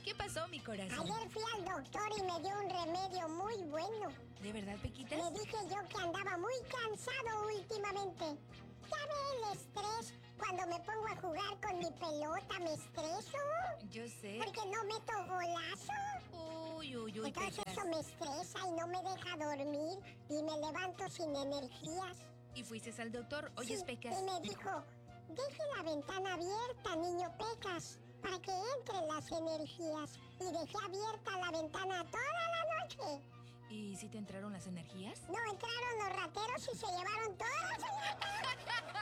¿Qué pasó, mi corazón? Ayer fui al doctor y me dio un remedio muy bueno. ¿De verdad, Pequitas? Le dije yo que andaba muy cansado últimamente. Ya ve el estrés. Cuando me pongo a jugar con mi pelota, me estreso. Yo sé. Porque no meto golazo. Uy, Entonces Pecas. eso me estresa y no me deja dormir. Y me levanto sin energías. ¿Y fuiste al doctor? Oyes, Sí, Pecas. y me dijo, deje la ventana abierta, niño Pecas, para que entren las energías. Y dejé abierta la ventana toda la noche. ¿Y si te entraron las energías? No, entraron los rateros y se llevaron todas las energías.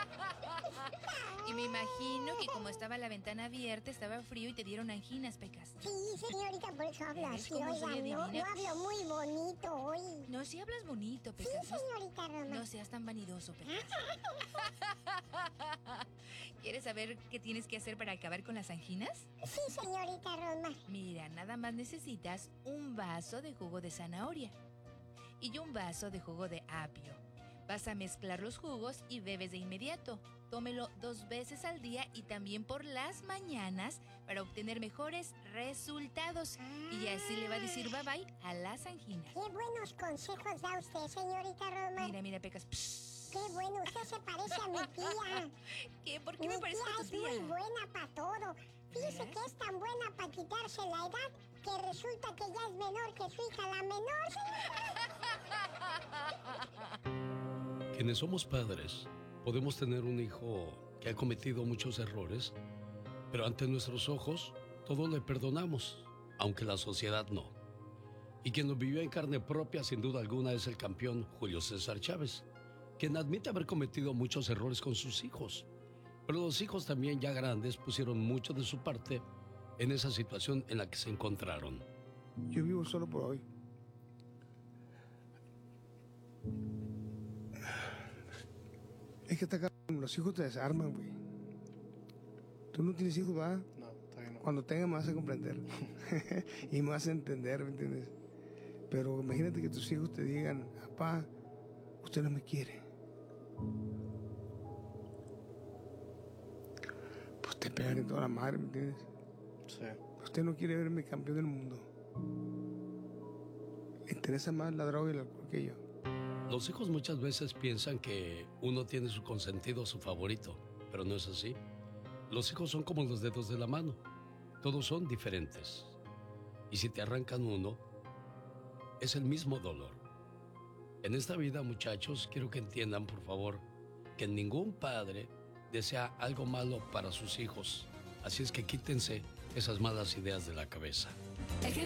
Y me imagino que como estaba la ventana abierta, estaba frío y te dieron anginas, Pecas. Sí, señorita, por eso hablo ¿Ves así. cómo soy Oiga, no adivina? hablo muy bonito hoy. No, si hablas bonito, Sí, Pecas. señorita Roma. No seas tan vanidoso, Pecas. ¿Quieres saber qué tienes que hacer para acabar con las anginas? Sí, señorita Roma. Mira, nada más necesitas un vaso de jugo de zanahoria y un vaso de jugo de apio. Vas a mezclar los jugos y bebes de inmediato. Tómelo 2 veces al día y también por las mañanas para obtener mejores resultados. Y así le va a decir bye bye a las anginas. Qué buenos consejos da usted, señorita Roma. Mira, Pecas. Psst. Qué bueno, usted se parece a mi tía. ¿Qué? ¿Por qué me parezco a tu Mi tía? tía es muy buena para todo. Fíjese que es tan buena para quitarse la edad que resulta que ya es menor que su hija, la menor, señorita. Quienes somos padres, podemos tener un hijo que ha cometido muchos errores, pero ante nuestros ojos todo le perdonamos, aunque la sociedad no. Y quien lo vivió en carne propia, sin duda alguna, es el campeón Julio César Chávez, quien admite haber cometido muchos errores con sus hijos. Pero los hijos también ya grandes pusieron mucho de su parte en esa situación en la que se encontraron. Yo vivo solo por hoy. Es que los hijos te desarman, güey. Tú no tienes hijos, ¿verdad? No, todavía no. Cuando tengas me vas a comprender. Y me vas a entender, ¿me entiendes? Pero imagínate que tus hijos te digan, papá, usted no me quiere. Pues te pegan en toda la madre, ¿me entiendes? Sí. Usted no quiere verme campeón del mundo. Le interesa más la droga y el alcohol que yo. Los hijos muchas veces piensan que uno tiene su consentido, su favorito, pero no es así. Los hijos son como los dedos de la mano. Todos son diferentes. Y si te arrancan uno, es el mismo dolor. En esta vida, muchachos, quiero que entiendan, por favor, que ningún padre desea algo malo para sus hijos. Así es que quítense esas malas ideas de la cabeza.